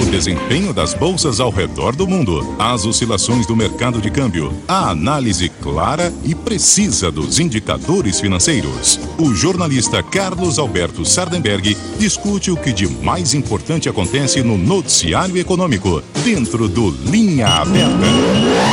O desempenho das bolsas ao redor do mundo, as oscilações do mercado de câmbio, a análise clara e precisa dos indicadores financeiros. O jornalista Carlos Alberto Sardenberg discute o que de mais importante acontece no noticiário econômico, dentro do Linha Aberta.